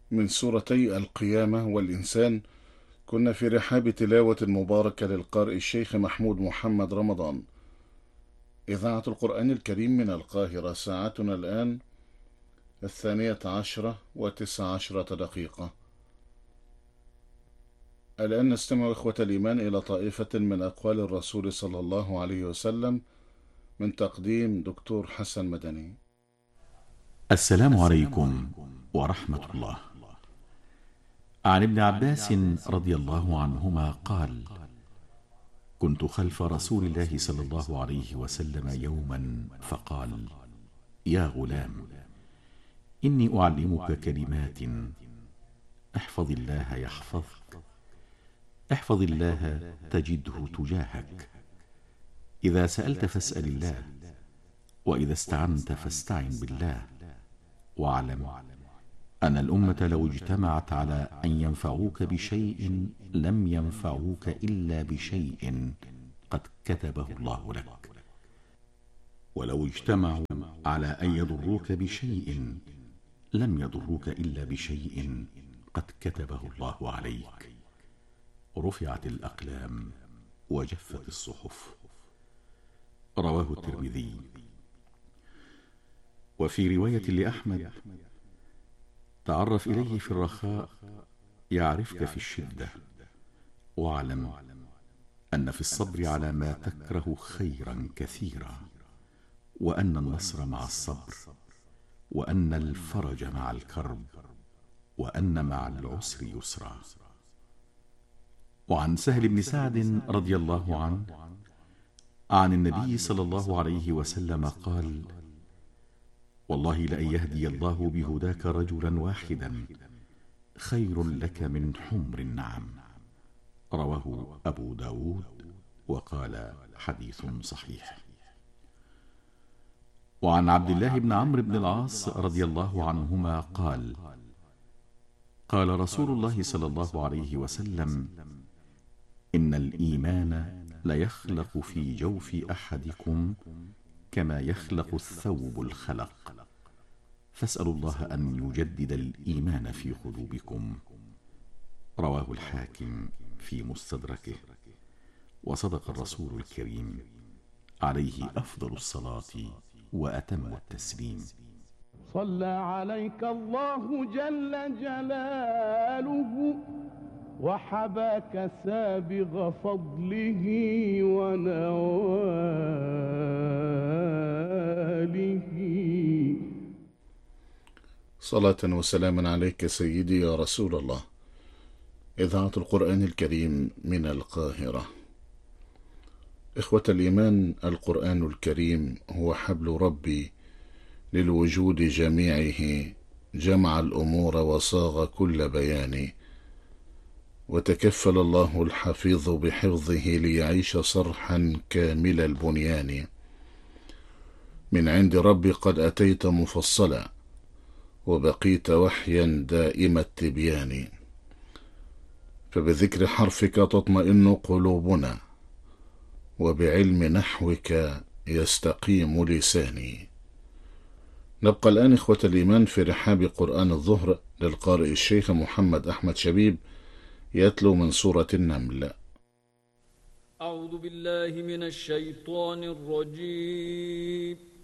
من سورتي القيامة والإنسان. كنا في رحاب تلاوة مباركة للقارئ الشيخ محمود محمد رمضان. إذاعة القرآن الكريم من القاهرة. ساعتنا الآن 12:19. الآن نستمع إخوة الإيمان إلى طائفة من أقوال الرسول صلى الله عليه وسلم من تقديم دكتور حسن مدني. السلام عليكم ورحمة الله. عن ابن عباس رضي الله عنهما قال: كنت خلف رسول الله صلى الله عليه وسلم يوما فقال: يا غلام، إني أعلمك كلمات، احفظ الله يحفظك، احفظ الله تجده تجاهك، إذا سألت فاسأل الله، وإذا استعنت فاستعن بالله، واعلم أن الأمة لو اجتمعت على أن ينفعوك بشيء لم ينفعوك إلا بشيء قد كتبه الله لك، ولو اجتمعوا على أن يضروك بشيء لم يضروك إلا بشيء قد كتبه الله عليك. رفعت الأقلام وجفت الصحف. رواه الترمذي. وفي رواية لأحمد: تعرف إليه في الرخاء يعرفك في الشدة، واعلم أن في الصبر على ما تكره خيرا كثيرا، وأن النصر مع الصبر، وأن الفرج مع الكرب، وأن مع العسر يسرا. وعن سهل بن سعد رضي الله عنه عن النبي صلى الله عليه وسلم قال: والله لأن يهدي الله بهداك رجلا واحدا خير لك من حمر النعم. رواه أبو داود وقال: حديث صحيح. وعن عبد الله بن عمرو بن العاص رضي الله عنهما قال: قال رسول الله صلى الله عليه وسلم: إن الإيمان ليخلق في جوف أحدكم كما يخلق الثوب الخلق، فاسألوا الله أن يجدد الإيمان في قلوبكم. رواه الحاكم في مستدركه. وصدق الرسول الكريم عليه أفضل الصلاة وأتم التسليم. صلى عليك الله جل جلاله وحباك سابغ فضله ونواله. صلاة وسلاما عليك سيدي يا رسول الله. إذاعة القرآن الكريم من القاهرة. إخوة الإيمان، القرآن الكريم هو حبل ربي للوجود جميعه، جمع الأمور وصاغ كل بيان، وتكفل الله الحفيظ بحفظه ليعيش صرحا كامل البنيان. من عند ربي قد أتيت مفصلا، وبقيت وحيا دائم التبيان، فبذكر حرفك تطمئن قلوبنا، وبعلم نحوك يستقيم لساني. نبقى الآن إخوة الإيمان في رحاب قرآن الظهر للقارئ الشيخ محمد أحمد شبيب، يتلو من سورة النمل. أعوذ بالله من الشيطان الرجيم.